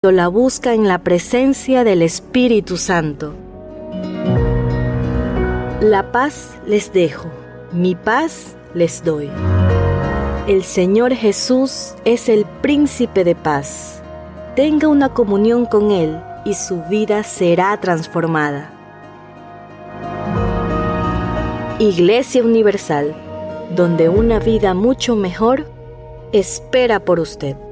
la busca en la presencia del Espíritu Santo. La paz les dejo, mi paz les doy. El Señor Jesús es el príncipe de paz. Tenga una comunión con Él y su vida será transformada. Iglesia Universal, donde una vida mucho mejor espera por usted.